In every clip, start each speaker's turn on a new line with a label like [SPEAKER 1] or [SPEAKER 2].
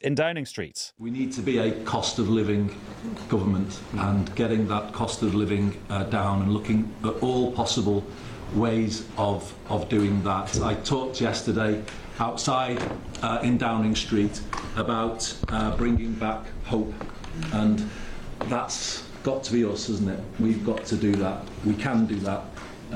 [SPEAKER 1] in Downing Street.
[SPEAKER 2] We need to be a cost of living government, and getting that cost of living down and looking at all possible ways of doing that. I talked yesterday outside in Downing Street about bringing back hope, and that's got to be us, isn't it? We've got to do that. We can do that.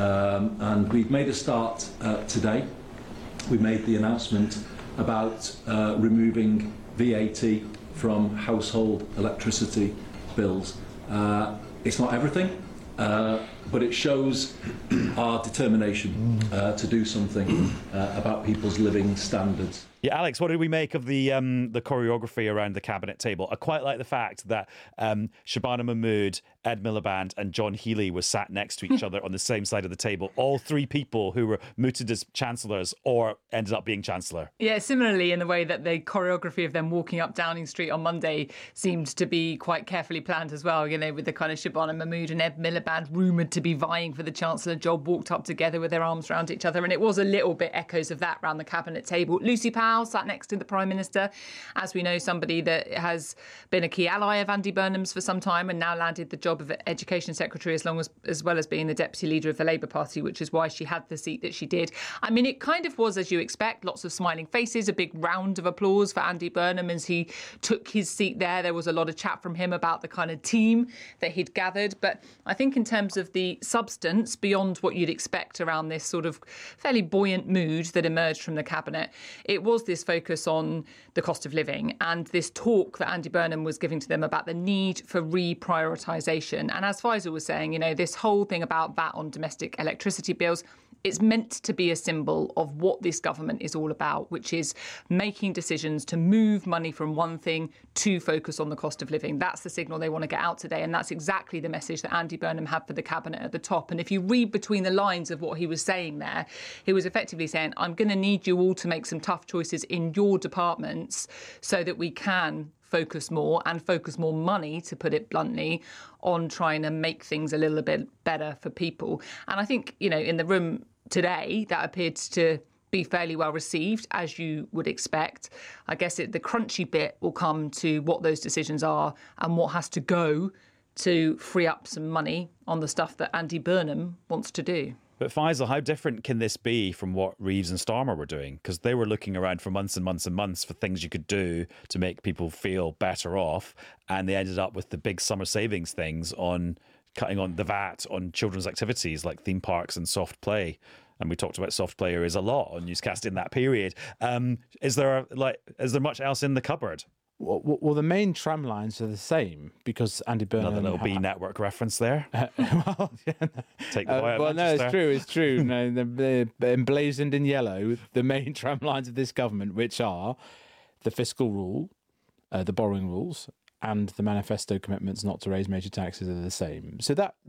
[SPEAKER 2] And we've made a start today. We made the announcement about removing VAT from household electricity bills. It's not everything, but it shows our determination to do something about people's living standards.
[SPEAKER 1] Yeah, Alex, what did we make of the choreography around the cabinet table? I quite like the fact that Shabana Mahmood, Ed Miliband and John Healey were sat next to each other on the same side of the table. All three people who were mooted as chancellors or ended up being chancellor.
[SPEAKER 3] Yeah, similarly in the way that the choreography of them walking up Downing Street on Monday seemed to be quite carefully planned as well, with the kind of Shabana Mahmood and Ed Miliband rumoured to be vying for the chancellor job, walked up together with their arms around each other. And it was a little bit echoes of that around the cabinet table. Lucy Powell sat next to the Prime Minister, as we know, somebody that has been a key ally of Andy Burnham's for some time and now landed the job of Education Secretary as well as being the Deputy Leader of the Labour Party, which is why she had the seat that she did. I mean, it kind of was, as you expect, lots of smiling faces, a big round of applause for Andy Burnham as he took his seat there. There was a lot of chat from him about the kind of team that he'd gathered. But I think in terms of the substance, beyond what you'd expect around this sort of fairly buoyant mood that emerged from the cabinet, it was this focus on the cost of living and this talk that Andy Burnham was giving to them about the need for reprioritisation. And as Faisal was saying, this whole thing about VAT on domestic electricity bills, it's meant to be a symbol of what this government is all about, which is making decisions to move money from one thing to focus on the cost of living. That's the signal they want to get out today. And that's exactly the message that Andy Burnham had for the cabinet at the top. And if you read between the lines of what he was saying there, he was effectively saying, I'm going to need you all to make some tough choices in your departments so that we can focus more money, to put it bluntly, on trying to make things a little bit better for people. And I think, in the room today, that appeared to be fairly well received, as you would expect. I guess the crunchy bit will come to what those decisions are and what has to go to free up some money on the stuff that Andy Burnham wants to do.
[SPEAKER 1] But Faisal, how different can this be from what Reeves and Starmer were doing? Because they were looking around for months and months and months for things you could do to make people feel better off. And they ended up with the big summer savings things on cutting on the VAT on children's activities like theme parks and soft play. And we talked about soft play is a lot on Newscast in that period. Is there much else in the cupboard?
[SPEAKER 4] Well, the main tram lines are the same because Andy Burnham...
[SPEAKER 1] Another little B network reference there. Take the boy out
[SPEAKER 4] well, no, it's true. No, they're emblazoned in yellow, the main tram lines of this government, which are the fiscal rule, the borrowing rules, and the manifesto commitments not to raise major taxes are the same. So that,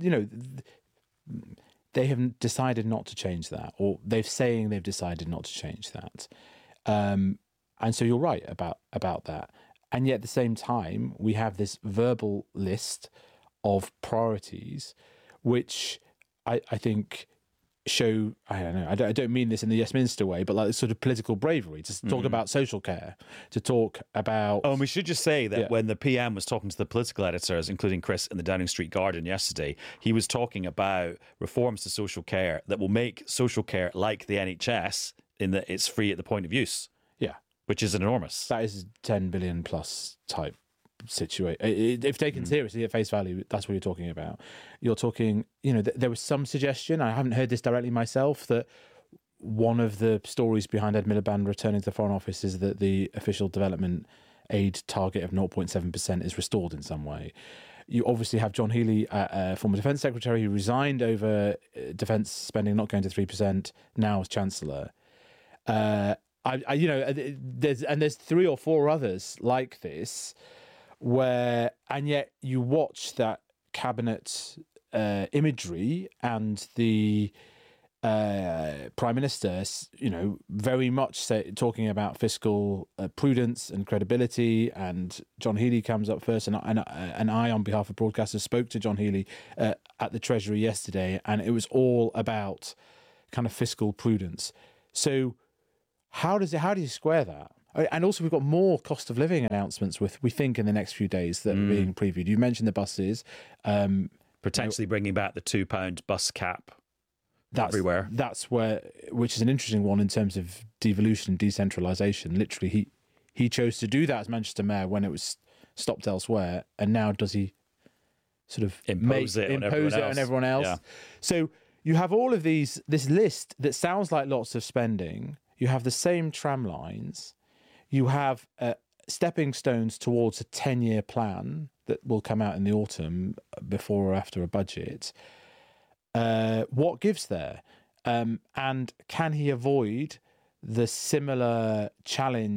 [SPEAKER 4] they have decided not to change that, or they're saying they've decided not to change that. And so you're right about that. And yet at the same time, we have this verbal list of priorities, which I think show, I don't know, I don't mean this in the Westminster way, but like this sort of political bravery to talk about social care, to talk about...
[SPEAKER 1] Oh, and we should just say that when the PM was talking to the political editors, including Chris in the Downing Street Guardian yesterday, he was talking about reforms to social care that will make social care like the NHS in that it's free at the point of use.
[SPEAKER 4] Yeah.
[SPEAKER 1] Which is enormous.
[SPEAKER 4] That is 10 billion plus type situation. If taken seriously at face value, that's what you're talking about. You're talking, there was some suggestion, I haven't heard this directly myself, that one of the stories behind Ed Miliband returning to the Foreign Office is that the official development aid target of 0.7% is restored in some way. You obviously have John Healey, former Defence Secretary, who resigned over defence spending not going to 3%, now as Chancellor. There's 3 or 4 others like this and yet you watch that cabinet imagery and the Prime Minister, very much talking about fiscal prudence and credibility. And John Healey comes up first, and I, on behalf of broadcasters, spoke to John Healey at the Treasury yesterday, and it was all about kind of fiscal prudence. So how do you square that? And also, we've got more cost of living announcements we think in the next few days that are being previewed. You mentioned the buses.
[SPEAKER 1] Potentially bringing back the £2 bus cap everywhere.
[SPEAKER 4] That's which is an interesting one in terms of devolution and decentralisation. Literally, he chose to do that as Manchester Mayor when it was stopped elsewhere, and now does he sort of
[SPEAKER 1] impose it on
[SPEAKER 4] everyone else?
[SPEAKER 1] Yeah.
[SPEAKER 4] So you have all of this list that sounds like lots of spending. You have the same tram lines. You have stepping stones towards a 10-year plan that will come out in the autumn before or after a budget. What gives there? And can he avoid the similar challenge